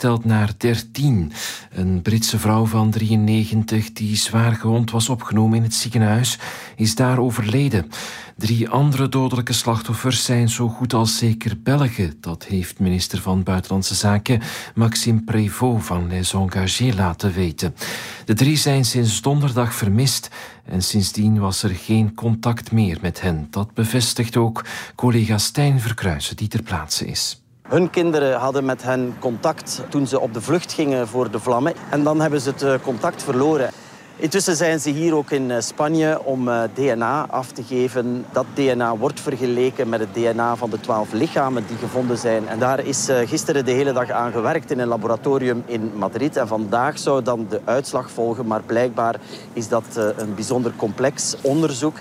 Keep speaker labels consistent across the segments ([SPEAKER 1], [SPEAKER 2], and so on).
[SPEAKER 1] teruggesteld naar 13. Een Britse vrouw van 93 die zwaar gewond was opgenomen in het ziekenhuis, is daar overleden. 3 andere dodelijke slachtoffers zijn zo goed als zeker Belgen. Dat heeft minister van Buitenlandse Zaken Maxime Prévost van Les Engagés laten weten. De 3 zijn sinds donderdag vermist en sindsdien was er geen contact meer met hen. Dat bevestigt ook collega Stijn Verkruijsen, die ter plaatse is.
[SPEAKER 2] Hun kinderen hadden met hen contact toen ze op de vlucht gingen voor de vlammen. En dan hebben ze het contact verloren. Intussen zijn ze hier ook in Spanje om DNA af te geven. Dat DNA wordt vergeleken met het DNA van de 12 lichamen die gevonden zijn. En daar is gisteren de hele dag aan gewerkt in een laboratorium in Madrid. En vandaag zou dan de uitslag volgen, maar blijkbaar is dat een bijzonder complex onderzoek.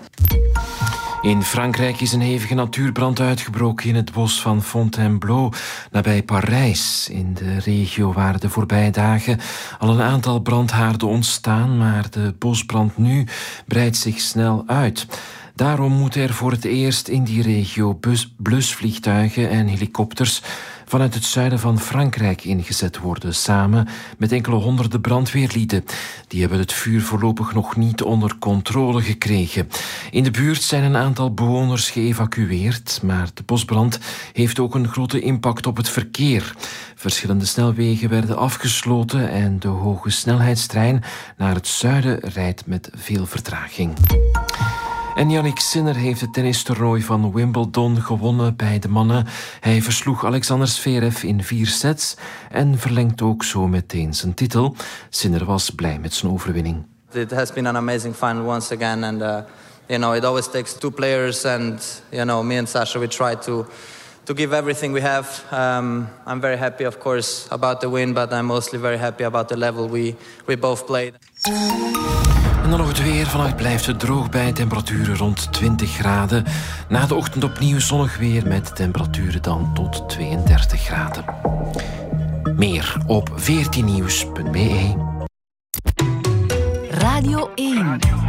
[SPEAKER 1] In Frankrijk is een hevige natuurbrand uitgebroken in het bos van Fontainebleau, nabij Parijs. In de regio waren de voorbije dagen al een aantal brandhaarden ontstaan, maar de bosbrand nu breidt zich snel uit. Daarom moeten er voor het eerst in die regio blusvliegtuigen en helikopters vanuit het zuiden van Frankrijk ingezet worden, samen met enkele honderden brandweerlieden. Die hebben het vuur voorlopig nog niet onder controle gekregen. In de buurt zijn een aantal bewoners geëvacueerd, maar de bosbrand heeft ook een grote impact op het verkeer. Verschillende snelwegen werden afgesloten en de hoge snelheidstrein naar het zuiden rijdt met veel vertraging. En Jannik Sinner heeft het tennistoernooi van Wimbledon gewonnen bij de mannen. Hij versloeg Alexander Zverev in 4 sets en verlengt ook zo meteen zijn titel. Sinner was blij met zijn overwinning.
[SPEAKER 3] It has been an amazing final once again, and it always takes 2 players, and me and Sasha, we try to give everything we have. I'm very happy, of course, about the win, but I'm mostly very happy about the level we both played.
[SPEAKER 1] En dan nog het weer. Vannacht blijft het droog bij temperaturen rond 20 graden. Na de ochtend opnieuw zonnig weer met temperaturen dan tot 32 graden. Meer op 14nieuws.be.
[SPEAKER 4] Radio 1.